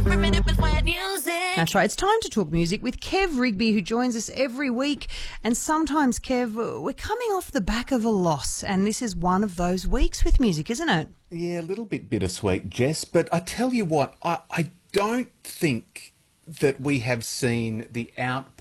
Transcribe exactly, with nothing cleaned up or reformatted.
That's right. It's time to talk music with Kev Rigby, who joins us every week. And sometimes, Kev, we're coming off the back of a loss, and this is one of those weeks with music, isn't it? Yeah, a little bit bittersweet, Jess, but I tell you what, I, I don't think that we have seen the outpouring